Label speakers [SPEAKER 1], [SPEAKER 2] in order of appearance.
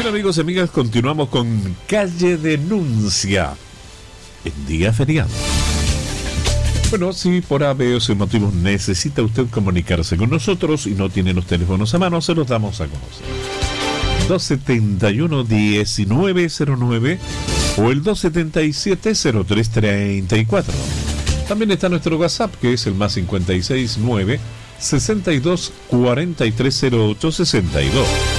[SPEAKER 1] Bien, amigos y amigas, continuamos con Calle Denuncia en día feriado. Bueno, si por A, B o C motivos necesita usted comunicarse con nosotros y no tiene los teléfonos a mano, se los damos a conocer. 271-1909 o el 277-0334. También está nuestro WhatsApp, que es el más 569 62 43 08 62.